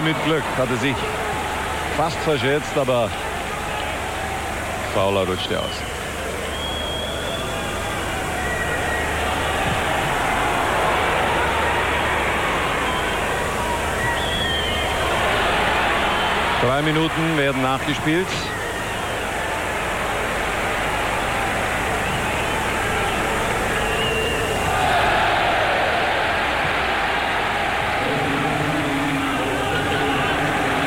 mit Glück. Hatte sich fast verschätzt, aber Fowler rutschte aus. Drei Minuten werden nachgespielt.